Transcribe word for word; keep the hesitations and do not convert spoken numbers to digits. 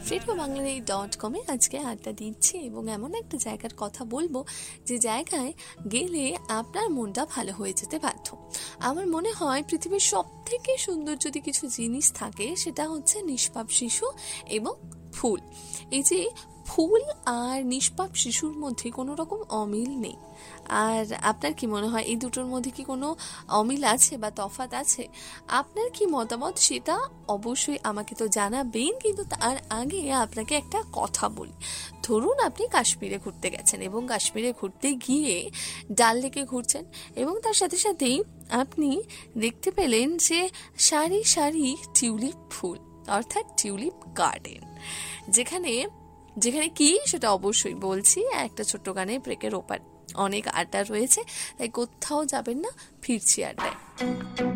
Radio Bangla dot কমে আজকে আড্ডা দিচ্ছি এবং এমন একটা জায়গার কথা বলবো যে জায়গায় গেলে আপনার মনটা ভালো হয়ে যেতে বাধ্য। আমার মনে হয় পৃথিবীর সব থেকে সুন্দর যদি কিছু জিনিস থাকে সেটা হচ্ছে নিষ্পাপ শিশু এবং ফুল। এই যে ফুল আর নিষ্পাপ শিশুর মধ্যে কোনো রকম অমিল নেই। আর আপনার কি মনে হয় এই দুটোর মধ্যে কি কোনো অমিল আছে বা তফাৎ আছে? আপনার কি মতামত সেটা অবশ্যই আমাকে তো জানাবেন, কিন্তু তার আগে আপনাকে একটা কথা বলি। ধরুন আপনি কাশ্মীরে ঘুরতে গেছেন এবং কাশ্মীরে ঘুরতে গিয়ে ডাল লেকে ঘুরছেন এবং তার সাথে সাথেই আপনি দেখতে পেলেন যে সারি সারি টিউলিপ ফুল, অর্থাৎ টিউলিপ গার্ডেন। যেখানে যেখানে কি সেটা অবশ্যই বলছি একটা ছোট্ট গানে ব্রেকের ওপার। অনেক আড্ডা রয়েছে, তাই কোথাও যাবেন না, ফিরছি আড্ডায়।